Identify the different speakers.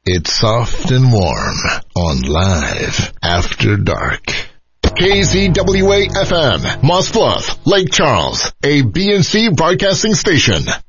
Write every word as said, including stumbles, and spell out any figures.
Speaker 1: It's soft and warm on Live After Dark. K Z W A F M, Moss Bluff, Lake Charles, a B N C broadcasting station.